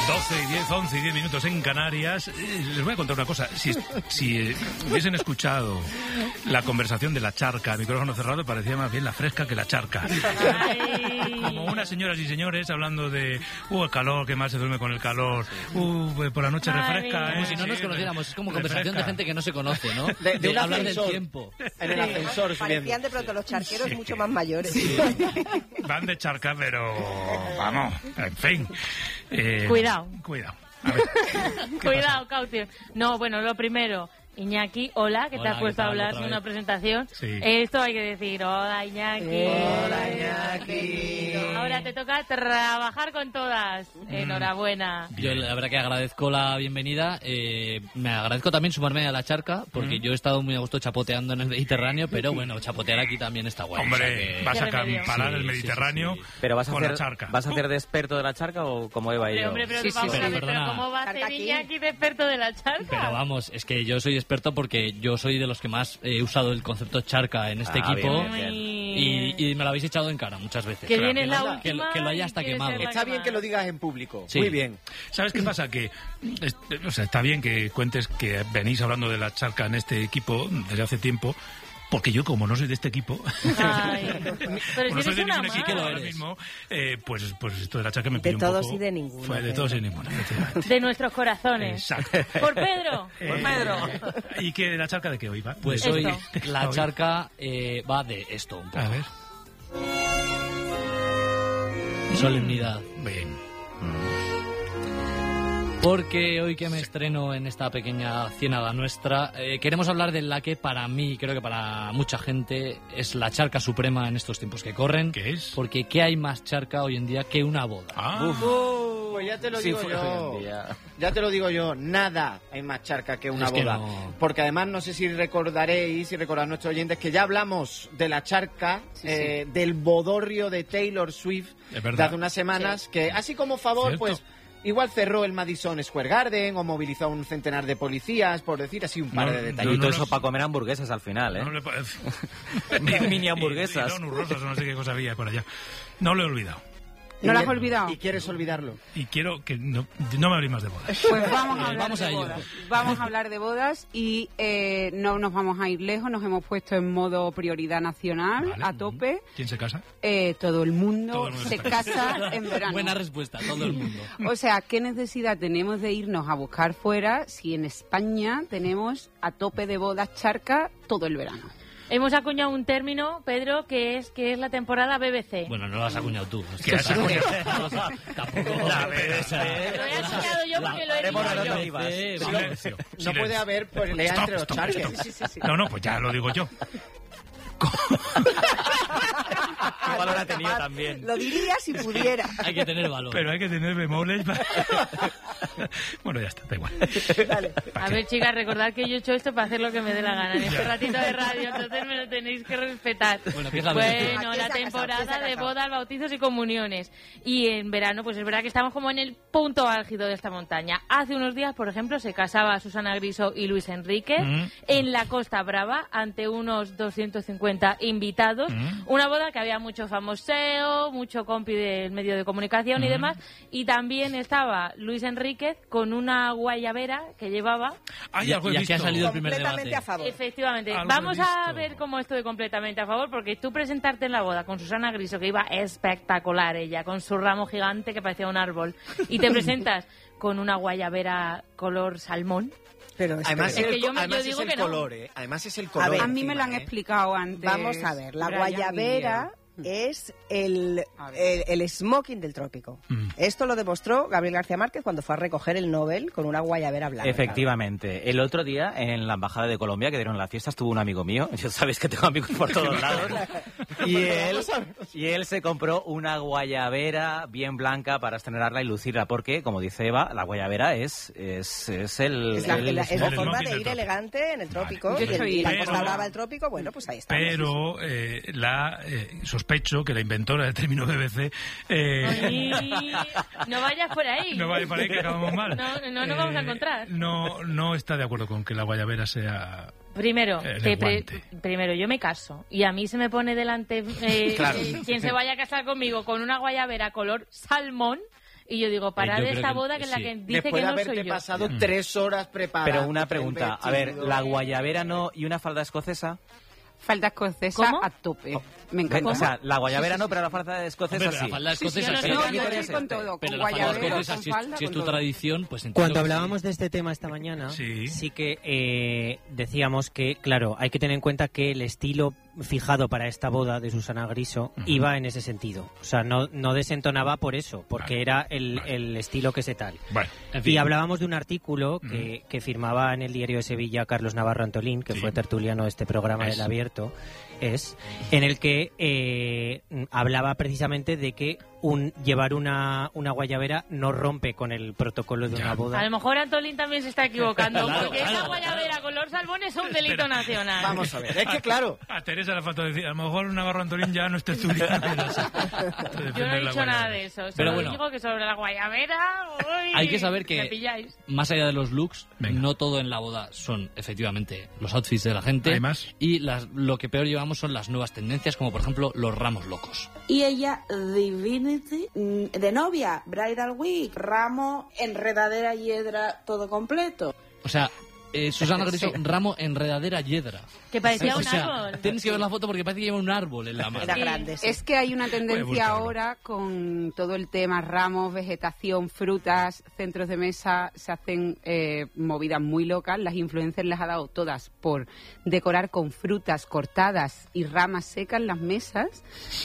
12 y 10, 11 y 10 minutos en Canarias. Les voy a contar una cosa. Si hubiesen escuchado la conversación de la charca a micrófono cerrado, parecía más bien la fresca que la charca. Como unas señoras y señores hablando de el calor, que mal se duerme con el calor, por la noche refresca. Como si no nos conociéramos, es como conversación de gente que no se conoce, ¿no? De hablar ascensor. del tiempo. En el ascensor. Parecían de pronto los charqueros mucho más mayores. Sí. Van de charca, pero vamos, en fin. Cuidado. A ver, Cuidado, Caution. No, bueno, lo primero, Iñaki, hola, que te Hola, has puesto ¿qué a tal? hablar Otra de vez. una presentación. Sí. Esto hay que decir, hola, Iñaki. Hola, Iñaki. Ahora te toca trabajar con todas. Enhorabuena. Yo la verdad que agradezco la bienvenida. Me agradezco también sumarme a la charca, porque yo he estado muy a gusto chapoteando en el Mediterráneo, pero bueno, chapotear aquí también está guay. hombre, o sea que- vas a Qué remedio. camparar Sí, el sí, Mediterráneo sí, sí. Pero vas a con hacer, la charca. ¿vas a hacer de experto de la charca o como Eva y yo? Hombre, pero Sí, sí, vamos pero a ver, perdona. ¿cómo va a Charca ser aquí. Iñaki de experto de la charca? Pero vamos, es que yo soy experto porque yo soy de los que más he usado el concepto charca en este equipo. bien. Y me lo habéis echado en cara muchas veces. Que viene la Que última. lo haya y hasta quieres quemado. ser la Está bien que lo quemada. digas en público. Sí. Muy bien. ¿Sabes qué pasa? Que está bien que cuentes que venís hablando de la charca en este equipo desde hace tiempo, porque yo, como no soy de este equipo, Ay, pero como si no soy eres de una ningún equipo más. ahora mismo, pues esto de la charca me De pilló un todos poco. y de ninguno, Fue de Pedro. todos y de ninguno, efectivamente. De nuestros corazones. Exacto. Por Pedro. ¿Y qué de la charca de qué hoy va? Pues Esto. hoy la charca va de esto un poco. A ver. Solemnidad. Bien. Porque hoy que me estreno en esta pequeña ciénaga nuestra, queremos hablar de la que para mí, creo que para mucha gente, es la charca suprema en estos tiempos que corren. ¿Qué es? Porque ¿qué hay más charca hoy en día que una boda? Ah, Pues ya te lo Sí, digo fue yo. hoy en día. Ya te lo digo yo. Nada hay más charca que una Es que boda. no. Porque además no sé si recordaréis y recordad nuestros oyentes que ya hablamos de la charca, del bodorrio de Taylor Swift Es verdad. de hace unas semanas, que así como favor, Cierto. pues igual cerró el Madison Square Garden o movilizó a un centenar de policías, por decir así un par No, de Y detalles. todo no, eso no. para comer hamburguesas al final, ¿eh? no le parece. Mini hamburguesas. Y donuts rosas o no sé qué cosa había por allá. No lo he olvidado. ¿No lo has olvidado? ¿Y quieres olvidarlo? Y quiero que no me habléis más de bodas. Pues vamos a hablar Vamos a de ello. bodas. Vamos a hablar de bodas y no nos vamos a ir lejos. Nos hemos puesto en modo prioridad nacional, Vale. a tope. ¿Quién se casa? Todo el mundo Todo el mundo se está casa en verano. Buena respuesta, todo el mundo. O sea, ¿qué necesidad tenemos de irnos a buscar fuera si en España tenemos a tope de bodas charca todo el verano? Hemos acuñado un término, Pedro, que es la temporada BBC. Bueno, no lo has acuñado tú. ¿Qué has acuñado? Tampoco. La BBC. Lo he acuñado yo porque lo he Haremos dicho la yo. nota viva. Silencio. No silencio. puede haber pelea Stop, entre los stop, charques. stop. No, pues ya lo digo yo. Qué valor ha tenido también. Lo diría si pudiera. Hay que tener valor. Pero hay que tener bemoles. Bueno, ya está, da igual. A ver, chicas, recordad que yo he hecho esto para hacer lo que me dé la gana en este ratito de radio, entonces me lo tenéis que respetar. Bueno, ¿qué es la Bueno, ¿Quién se ha la casado? ¿Quién se temporada ha de casado? bodas, bautizos y comuniones. Y en verano, pues es verdad que estamos como en el punto álgido de esta montaña. Hace unos días, por ejemplo, se casaba Susana Griso y Luis Enrique en la Costa Brava ante unos 250 invitados. Una boda que había mucho famoseo, mucho compi del medio de comunicación y demás. Y también estaba Luis Enríquez con una guayabera que llevaba. Ay, Y algo he aquí ha visto. salido el primer Completamente debate. a favor. Efectivamente. Algo Vamos he a visto. ver cómo estoy completamente a favor, porque tú presentarte en la boda con Susana Griso, que iba espectacular ella, con su ramo gigante que parecía un árbol, y te presentas con una guayabera color salmón. Pero Además, Es que el, yo me- además yo digo es el que no. color, ¿eh? Además es el color. ver, A mí me lo han encima, ¿eh? explicado antes. vamos a ver, la Brian guayabera es el smoking del trópico. Esto lo demostró Gabriel García Márquez cuando fue a recoger el Nobel con una guayabera blanca. Efectivamente. El otro día, en la Embajada de Colombia, que dieron la fiesta, estuvo un amigo mío. Ya sabéis que tengo amigos por todos lados. Y él se compró una guayabera bien blanca para estrenarla y lucirla. Porque, como dice Eva, la guayabera es el... Es la el forma smoking de del ir trópico. elegante en el trópico. Vale. Y en la Pero- Costa Brava del trópico, bueno, pues ahí está. Pero sospecho que la inventora del término BBC Ay, no vayas por ahí. no vaya para ahí que acabamos mal. No nos vamos a encontrar. No está de acuerdo con que la guayabera sea... Primero, El guante. primero, yo me caso y a mí se me pone delante Claro. quien se vaya a casar conmigo con una guayabera color salmón Y yo digo, parad yo esta creo que boda que es la sí. que dice Después que de no haberte soy yo. pasado 3 horas preparando. Pero una pregunta, a ver, la guayabera no y una falda escocesa. Falda escocesa ¿Cómo? a tope. Me encanta. O sea, la guayabera no, pero la falda escocesa Hombre, pero sí. la falda Sí, escocesa no, sí. no, Pero yo aquí podría estoy con ser. todo, Pero con la falda guayabera, escocesa, con si falda, es con tu todo. tradición, pues entiendo Cuando que hablábamos de este tema esta mañana, Sí. sí que decíamos que, claro, hay que tener en cuenta que el estilo fijado para esta boda de Susana Griso iba en ese sentido. O sea, no desentonaba por eso, porque Vale. era el estilo que se tal. Bueno, En fin. Y hablábamos de un artículo que firmaba en el Diario de Sevilla Carlos Navarro Antolín, que Sí. fue tertuliano de este programa Es. del Abierto, en el que hablaba precisamente de que llevar una guayabera no rompe con el protocolo de Ya. una boda. A lo mejor Antolín también se está equivocando, Claro, porque esa claro. guayabera color salmón es un delito nacional. Vamos a ver, es que claro, a Teresa le falta decir, a lo mejor Navarro Antolín ya no está estudiando. Yo no he dicho nada de eso. Pero Solo bueno. digo que sobre la guayabera... uy, Hay que saber me que, pilláis. más allá de los looks, Venga. no todo en la boda son efectivamente los outfits de la gente. ¿Hay más? Y lo que peor llevamos son las nuevas tendencias, como por ejemplo los ramos locos. Y ella, Divinity, de novia, Bridal Week, ramo, enredadera, hiedra, todo completo. O sea, Susana Griso, Sí. ramo enredadera yedra. Que parecía O un sea, árbol. tienes que ver la foto porque parece que lleva un árbol en la mano. Era Sí. grande, sí. Es que hay una Voy a tendencia buscarlo. ahora con todo el tema ramos, vegetación, frutas, centros de mesa, se hacen movidas muy locas. Las influencers les ha dado todas por decorar con frutas cortadas y ramas secas las mesas.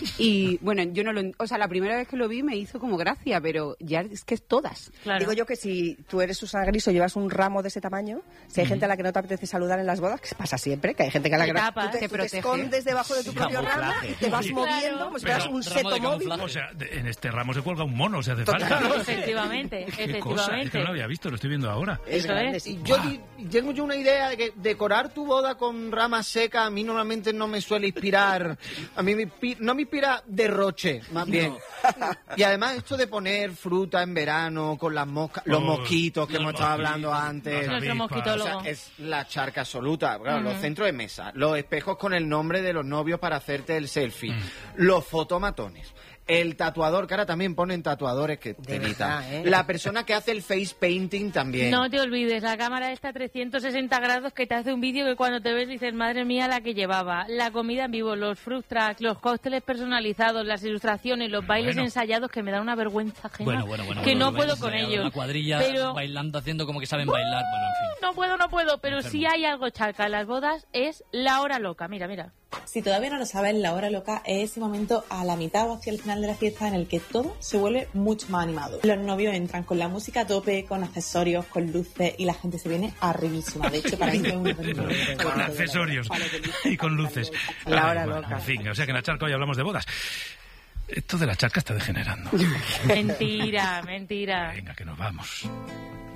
Y bueno, yo no lo... O sea, la primera vez que lo vi me hizo como gracia, pero ya es que es todas. Claro. Digo yo que si tú eres Susana Griso y llevas un ramo de ese tamaño, si hay gente a la que no te apetece saludar en las bodas, que pasa siempre, que hay gente que a la Te que no- tapas. tú te Te protege. escondes debajo de tu propio ramo Camuflaje. y te vas Claro. moviendo como si fueras Pero un ramo seto de móvil. camuflaje. O sea, en este ramo se cuelga un mono, si hace falta. Efectivamente, Qué cosa, es que efectivamente. no lo había visto, lo estoy viendo ahora. Es Eso grande, es. sí. tengo yo una idea de que decorar tu boda con ramas secas a mí normalmente no me suele inspirar. A mí no me inspira derroche, más bien. Y además esto de poner fruta en verano con las moscas, los mosquitos que los hemos estado hablando mosquitos, antes. las Nuestro avispas. mosquitólogo. O sea, es la charca absoluta. Claro, los centros de mesa, los espejos con el nombre de los novios para hacerte el selfie, los fotomatones, el tatuador, que ahora también ponen tatuadores que te verdad, imitan. La persona que hace el face painting también. No te olvides, la cámara está a 360 grados que te hace un vídeo que cuando te ves dices, madre mía, la que llevaba. La comida en vivo, los fruit tracks, los cócteles personalizados, las ilustraciones, los bailes Bueno. ensayados que me dan una vergüenza ajena. Bueno. que no bueno, puedo ves, con hay ellos. Una cuadrilla Pero bailando, haciendo como que saben bailar. Bueno, en fin. no puedo, pero Enfermo. si hay algo charca en las bodas es la hora loca. Mira. Si todavía no lo sabes, la hora loca es ese momento a la mitad o hacia el final de la fiesta en el que todo se vuelve mucho más animado. Los novios entran con la música a tope, con accesorios, con luces y la gente se viene arribísima. De hecho, para mí es un Con accesorios y con luces. La hora Ay, bueno, loca. En fin, o sea que en la charca hoy hablamos de bodas. Esto de la charca está degenerando. Mentira. Venga, que nos vamos.